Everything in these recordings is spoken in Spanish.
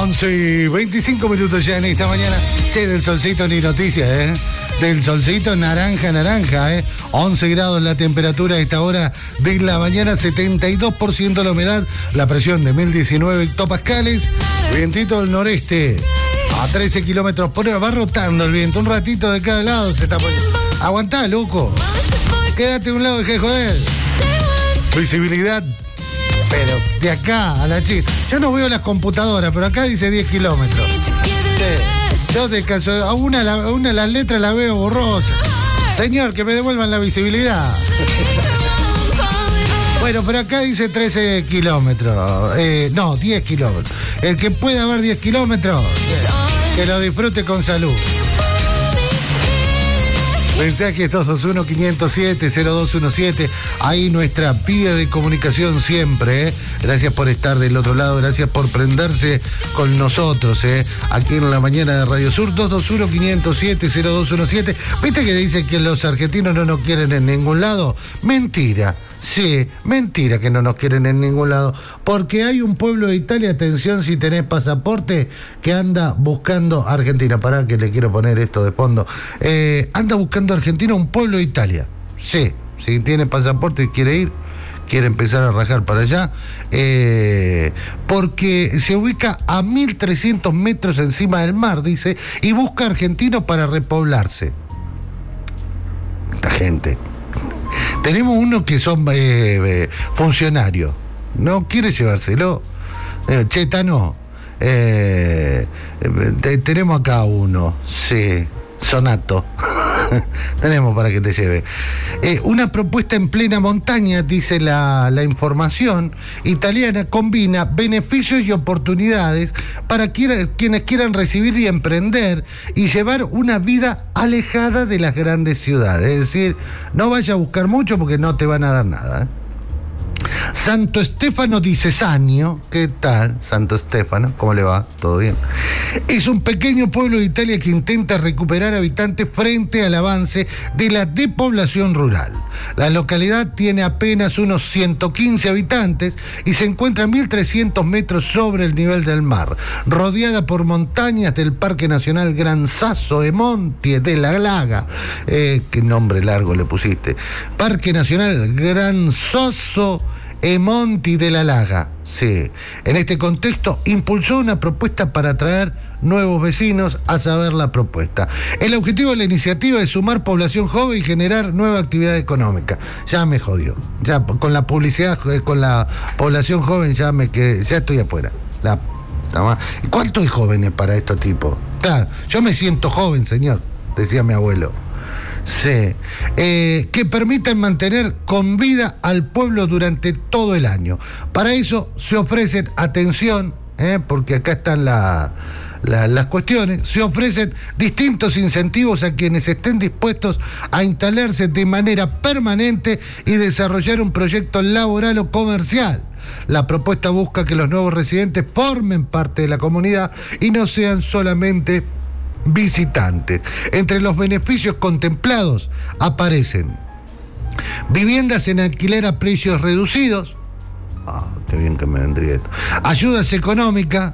11:25 ya en esta mañana. Che, del solcito ni noticias, Del solcito naranja, 11 grados la temperatura a esta hora de la mañana, 72% la humedad, la presión de 1019 hectopascales, vientito del noreste a 13 kilómetros por hora, va rotando el viento, un ratito de cada lado se está poniendo. Aguantá, loco. Quédate a un lado, deja de joder. Visibilidad, pero de acá a la chica. Yo no veo las computadoras, pero acá dice 10 kilómetros. Sí. Yo descanso. A una de las letras la veo borrosa. Señor, que me devuelvan la visibilidad. Bueno, pero acá dice 13 kilómetros. No, 10 kilómetros. El que pueda ver 10 kilómetros, que lo disfrute con salud. Mensaje 221-507-0217. Ahí nuestra vía de comunicación siempre. Gracias por estar del otro lado. Gracias por prenderse con nosotros. Aquí en la mañana de Radio Sur. 221-507-0217. ¿Viste que dice que los argentinos no nos quieren en ningún lado? Mentira. Sí, mentira que no nos quieren en ningún lado, porque hay un pueblo de Italia, atención si tenés pasaporte, que anda buscando Argentina. Pará que le quiero poner esto de fondo. Anda buscando Argentina, un pueblo de Italia. Sí, si tiene pasaporte y quiere empezar a rajar para allá, porque se ubica a 1300 metros encima del mar, dice, y busca argentinos para repoblarse. Esta gente. Tenemos uno que son funcionarios. No quiere llevárselo. Chetano. Tenemos acá uno. Sí. Sonato. Tenemos para que te lleve. Una propuesta en plena montaña, dice la información italiana, combina beneficios y oportunidades para quienes quieran recibir y emprender y llevar una vida alejada de las grandes ciudades. Es decir, no vaya a buscar mucho porque no te van a dar nada. Santo Stefano di Cesano, ¿qué tal? Santo Stefano, ¿cómo le va? ¿Todo bien? Es un pequeño pueblo de Italia que intenta recuperar habitantes frente al avance de la despoblación rural. La localidad tiene apenas unos 115 habitantes y se encuentra a 1300 metros sobre el nivel del mar, rodeada por montañas del Parque Nacional Gran Sasso e Monti della Laga. Qué nombre largo le pusiste. Parque Nacional Gran Sasso e Monti della Laga. Sí. En este contexto impulsó una propuesta para atraer nuevos vecinos, a saber la propuesta. El objetivo de la iniciativa es sumar población joven y generar nueva actividad económica. Ya me jodió. Ya con la publicidad, con la población joven ya estoy afuera. ¿Y cuántos jóvenes para estos tipos? Claro, yo me siento joven, señor, decía mi abuelo. Sí, que permitan mantener con vida al pueblo durante todo el año. Para eso se ofrecen, atención, porque acá están las cuestiones, se ofrecen distintos incentivos a quienes estén dispuestos a instalarse de manera permanente y desarrollar un proyecto laboral o comercial. La propuesta busca que los nuevos residentes formen parte de la comunidad y no sean solamente visitantes. Entre los beneficios contemplados aparecen viviendas en alquiler a precios reducidos. Qué bien que me vendría esto. Ayudas económicas.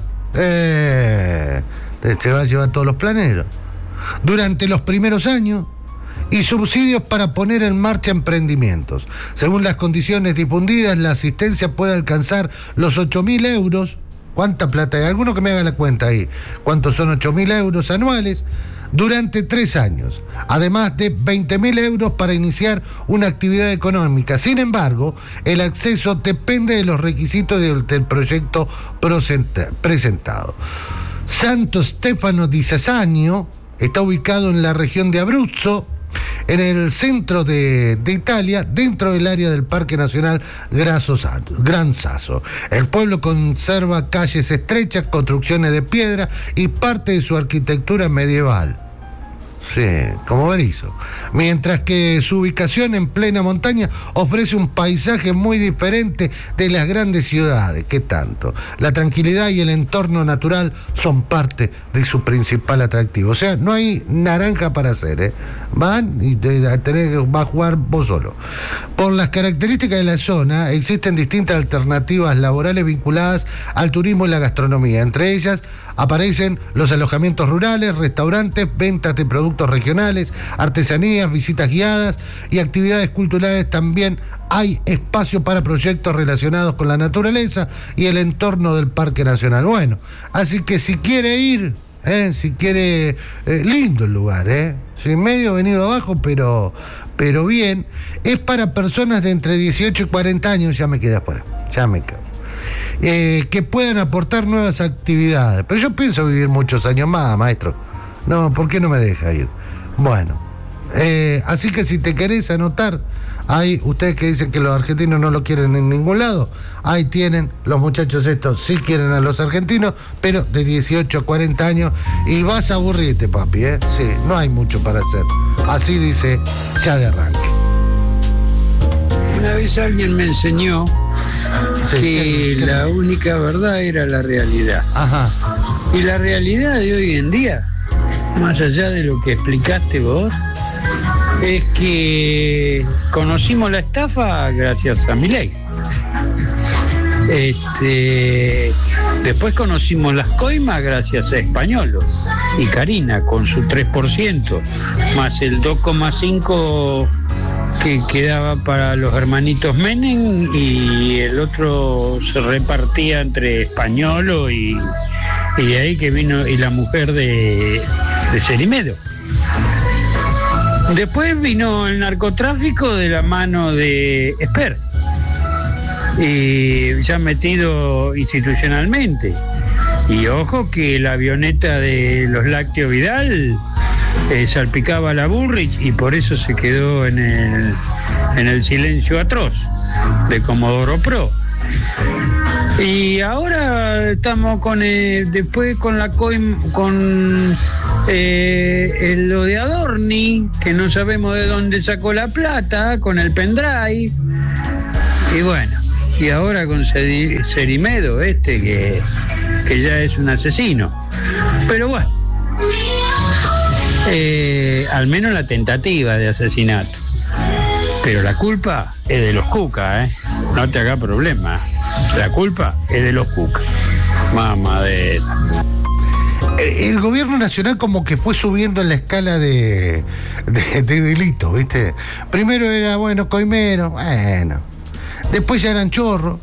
Se va a llevar todos los planeros durante los primeros años y subsidios para poner en marcha emprendimientos. Según las condiciones difundidas, la asistencia puede alcanzar los 8.000 euros. ¿Cuánta plata hay? Alguno que me haga la cuenta ahí. ¿Cuántos son 8.000 euros anuales? Durante 3 años, además de 20.000 euros para iniciar una actividad económica. Sin embargo, el acceso depende de los requisitos del proyecto presentado. Santo Stefano di Cesano está ubicado en la región de Abruzzo, en el centro de Italia, dentro del área del Parque Nacional Gran Sasso. El pueblo conserva calles estrechas, construcciones de piedra y parte de su arquitectura medieval. Sí, como Berizo. Mientras que su ubicación en plena montaña ofrece un paisaje muy diferente de las grandes ciudades. ¿Qué tanto? La tranquilidad y el entorno natural son parte de su principal atractivo. O sea, no hay naranja para hacer, ¿eh? Van y va a jugar vos solo. Por las características de la zona, existen distintas alternativas laborales vinculadas al turismo y la gastronomía. Entre ellas aparecen los alojamientos rurales, restaurantes, ventas de productos regionales, artesanías, visitas guiadas y actividades culturales. También hay espacio para proyectos relacionados con la naturaleza y el entorno del Parque Nacional. Bueno, así que si quiere ir, si quiere, lindo el lugar, sí, medio venido abajo, pero bien. Es para personas de entre 18 y 40 años, ya me quedé afuera, que puedan aportar nuevas actividades. Pero yo pienso vivir muchos años más, maestro. No, ¿por qué no me deja ir? Bueno, así que si te querés anotar, ahí ustedes que dicen que los argentinos no lo quieren en ningún lado, ahí tienen los muchachos estos, sí quieren a los argentinos, pero de 18 a 40 años, y vas a aburrirte, papi, sí, no hay mucho para hacer. Así dice ya de arranque. Una vez alguien me enseñó que la única verdad era la realidad. Ajá. Y la realidad de hoy en día, más allá de lo que explicaste vos, es que conocimos la estafa gracias a Milei. Después conocimos las coimas gracias a Españolo y Karina con su 3%, más el 2,5% que quedaba para los hermanitos Menem, y el otro se repartía entre Españolo y de ahí que vino, y la mujer de Cerimedo. Después vino el narcotráfico de la mano de Esper, y ya metido institucionalmente. Y ojo que la avioneta de los lácteos Vidal salpicaba a la Bullrich, y por eso se quedó en el silencio atroz de Comodoro Pro. Y ahora estamos después con lo de Adorni, que no sabemos de dónde sacó la plata, con el pendrive. Y bueno, y ahora con Cerimedo, que ya es un asesino. Pero bueno, al menos la tentativa de asesinato. Pero la culpa es de los cucas, no te hagas problema. La culpa es de los cucas. Mamadera. El gobierno nacional como que fue subiendo en la escala de delitos, ¿viste? Primero era, bueno, coimero, bueno. Después ya eran chorros,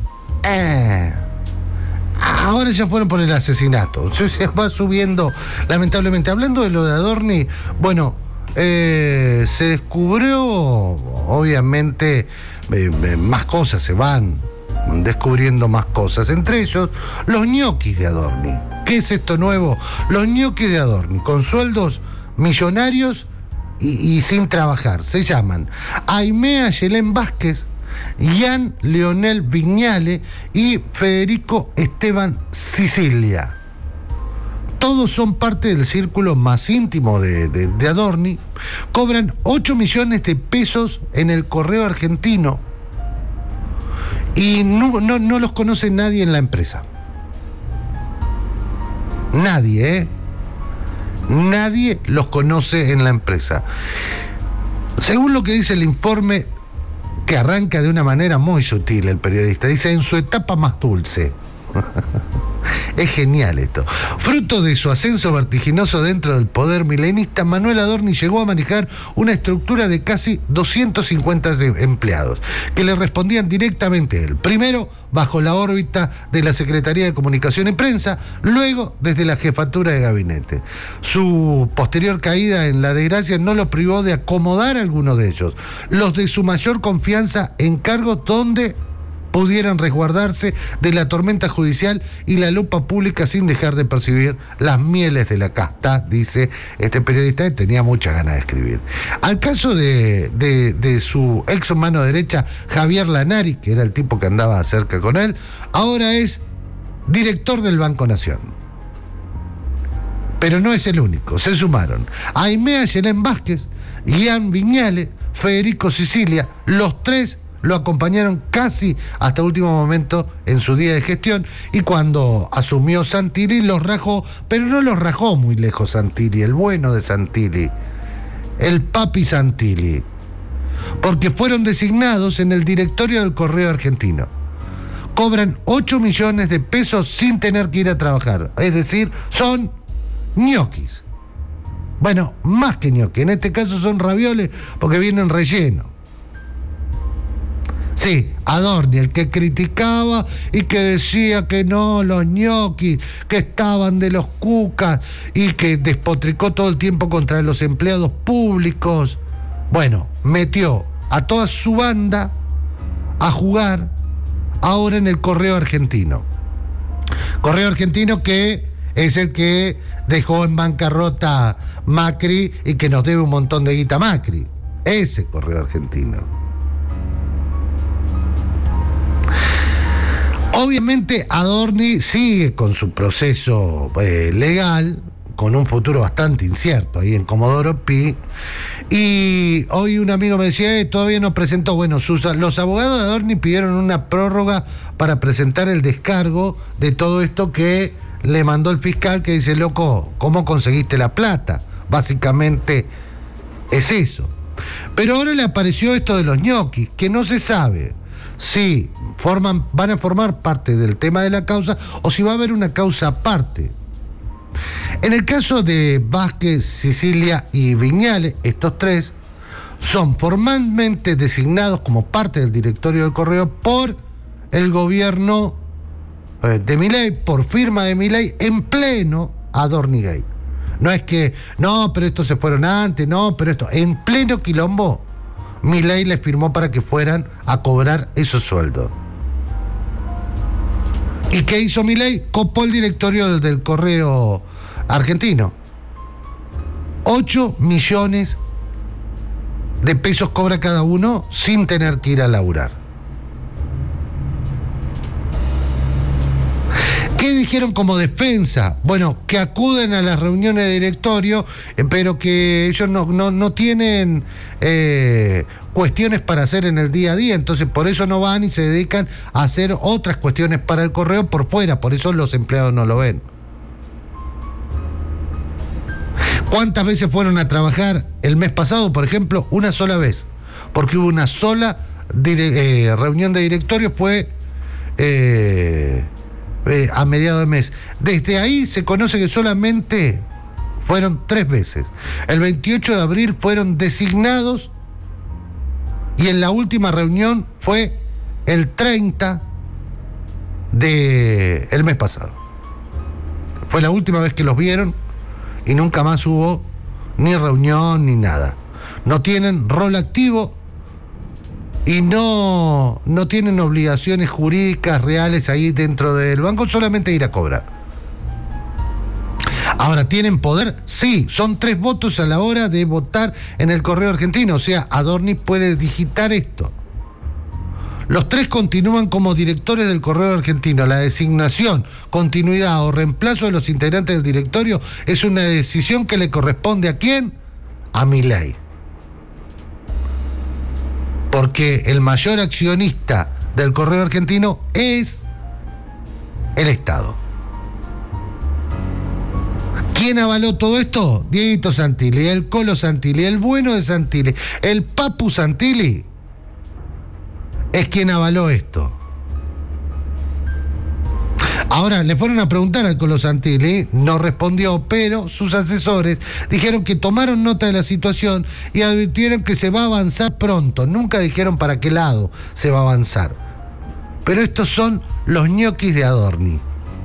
ahora ya fueron por el asesinato. Se va subiendo, lamentablemente. Hablando de lo de Adorni, bueno, se descubrió, obviamente, más cosas, se van descubriendo más cosas, entre ellos los ñoquis de Adorni. ¿Qué es esto nuevo? Los ñoquis de Adorni, con sueldos millonarios y sin trabajar. Se llaman Aimea Yelén Vázquez, Ian Leonel Viñale y Federico Esteban Sicilia. Todos son parte del círculo más íntimo de Adorni. Cobran 8 millones de pesos en el correo argentino y no los conoce nadie en la empresa. Nadie, Nadie los conoce en la empresa. Según lo que dice el informe, que arranca de una manera muy sutil el periodista, dice: en su etapa más dulce. Es genial esto. Fruto de su ascenso vertiginoso dentro del poder milenista, Manuel Adorni llegó a manejar una estructura de casi 250 empleados que le respondían directamente a él. Primero, bajo la órbita de la Secretaría de Comunicación y Prensa, luego desde la jefatura de gabinete. Su posterior caída en la desgracia no lo privó de acomodar a algunos de ellos, los de su mayor confianza, en cargos donde pudieran resguardarse de la tormenta judicial y la lupa pública sin dejar de percibir las mieles de la casta, dice este periodista que tenía muchas ganas de escribir. Al caso de su ex mano derecha, Javier Lanari, que era el tipo que andaba cerca con él, ahora es director del Banco Nación. Pero no es el único. Se sumaron Aimea Yelén Vázquez, Ian Viñales, Federico Sicilia. Los tres lo acompañaron casi hasta último momento en su día de gestión, y cuando asumió Santilli los rajó, pero no los rajó muy lejos Santilli, el bueno de Santilli, el papi Santilli, porque fueron designados en el directorio del Correo Argentino. Cobran 8 millones de pesos sin tener que ir a trabajar, es decir, son ñoquis. Bueno, más que ñoquis, en este caso son ravioles porque vienen rellenos. Sí, Adorni, el que criticaba y que decía que no, los ñoquis, que estaban de los cucas y que despotricó todo el tiempo contra los empleados públicos. Bueno, metió a toda su banda a jugar ahora en el Correo Argentino. Correo Argentino que es el que dejó en bancarrota Macri y que nos debe un montón de guita Macri. Ese Correo Argentino. Obviamente Adorni sigue con su proceso legal, con un futuro bastante incierto ahí en Comodoro Pi, y hoy un amigo me decía, todavía no presentó. Bueno, los abogados de Adorni pidieron una prórroga para presentar el descargo de todo esto que le mandó el fiscal, que dice, loco, ¿cómo conseguiste la plata? Básicamente es eso. Pero ahora le apareció esto de los ñoquis, que no se sabe si van a formar parte del tema de la causa o si va a haber una causa aparte. En el caso de Vázquez, Sicilia y Viñales, estos tres son formalmente designados como parte del directorio del Correo por el gobierno de Milei, por firma de Milei, en pleno Adorni Gate. No es que, no, pero estos se fueron antes, no, pero esto, en pleno quilombo, Milei les firmó para que fueran a cobrar esos sueldos. ¿Y qué hizo Milei? Copó el directorio del Correo Argentino. 8 millones de pesos cobra cada uno sin tener que ir a laburar. ¿Qué dijeron como defensa? Bueno, que acuden a las reuniones de directorio, pero que ellos no tienen cuestiones para hacer en el día a día, entonces por eso no van y se dedican a hacer otras cuestiones para el Correo por fuera, por eso los empleados no lo ven. ¿Cuántas veces fueron a trabajar el mes pasado, por ejemplo? Una sola vez, porque hubo una sola reunión de directorio, fue a mediados de mes. Desde ahí se conoce que solamente fueron 3 veces. El 28 de abril fueron designados y en la última reunión fue el 30 del mes pasado. Fue la última vez que los vieron y nunca más hubo ni reunión ni nada. No tienen rol activo y no tienen obligaciones jurídicas reales ahí dentro del banco, solamente ir a cobrar. Ahora, ¿tienen poder? Sí, son 3 votos a la hora de votar en el Correo Argentino, o sea, Adorni puede digitar esto. Los 3 continúan como directores del Correo Argentino. La designación, continuidad o reemplazo de los integrantes del directorio es una decisión que le corresponde ¿a quién? A Milei. Porque el mayor accionista del Correo Argentino es el Estado. ¿Quién avaló todo esto? Dieguito Santilli, el Colo Santilli, el bueno de Santilli, el Papu Santilli es quien avaló esto. Ahora, le fueron a preguntar al Colo Santilli, no respondió, pero sus asesores dijeron que tomaron nota de la situación y advirtieron que se va a avanzar pronto. Nunca dijeron para qué lado se va a avanzar. Pero estos son los ñoquis de Adorni.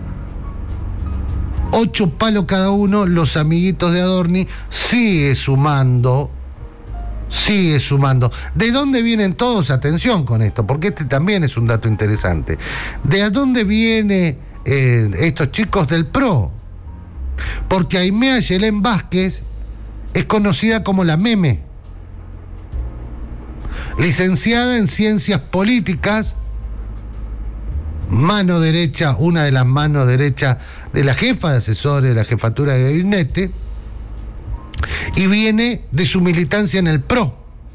8 palos cada uno, los amiguitos de Adorni, sigue sumando. ¿De dónde vienen todos? Atención con esto, porque este también es un dato interesante. ¿De dónde vienen estos chicos del PRO? Porque Aimea Yelén Vázquez es conocida como la Meme, licenciada en Ciencias Políticas mano derecha, una de las manos derechas de la jefa de asesores de la jefatura de gabinete, y viene de su militancia en el PRO.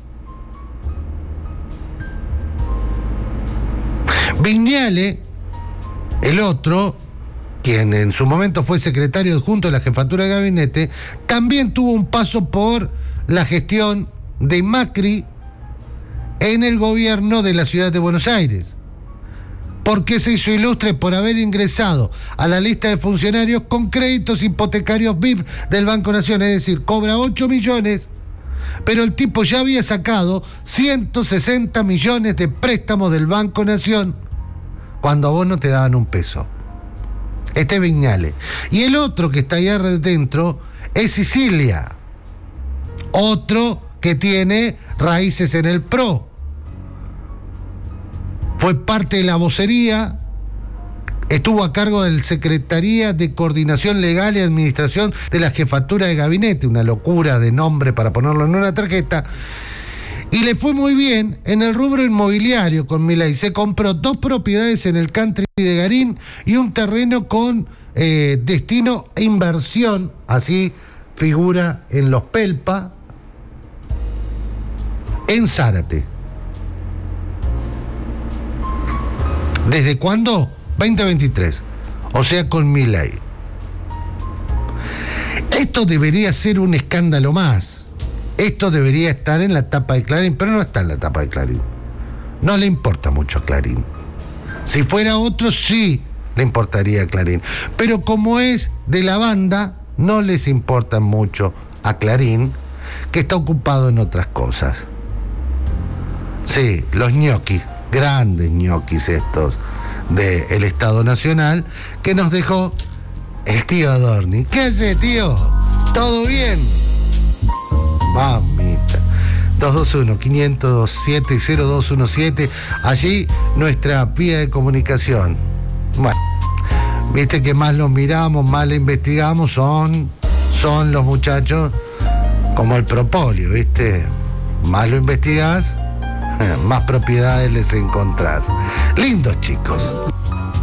Viñale, el otro, quien en su momento fue secretario adjunto de la jefatura de gabinete, también tuvo un paso por la gestión de Macri en el gobierno de la ciudad de Buenos Aires. ¿Por qué se hizo ilustre? Por haber ingresado a la lista de funcionarios con créditos hipotecarios VIP del Banco Nación, es decir, cobra 8 millones, pero el tipo ya había sacado 160 millones de préstamos del Banco Nación cuando a vos no te daban un peso. Este es Viñale. Y el otro que está ahí adentro es Sicilia, otro que tiene raíces en el PRO. Fue parte de la vocería, estuvo a cargo de la Secretaría de Coordinación Legal y Administración de la Jefatura de Gabinete, una locura de nombre para ponerlo en una tarjeta, y le fue muy bien en el rubro inmobiliario con Milei. Se compró 2 propiedades en el country de Garín y un terreno con destino e inversión, así figura en Los Pelpa, en Zárate. ¿Desde cuándo? 2023. O sea, con Milei. Esto debería ser un escándalo más. Esto debería estar en la tapa de Clarín, pero no está en la tapa de Clarín. No le importa mucho a Clarín. Si fuera otro, sí le importaría a Clarín. Pero como es de la banda, no les importa mucho a Clarín, que está ocupado en otras cosas. Sí, los ñoquis, grandes ñoquis estos del Estado Nacional, que nos dejó el tío Adorni. ¿Qué hace, tío? ¿Todo bien? Mamita. 221-507-0217. Allí nuestra vía de comunicación. Bueno, viste que más los miramos, más le investigamos, son los muchachos como el propóleo, ¿viste? Más lo investigás, más propiedades les encontrás. Lindos chicos.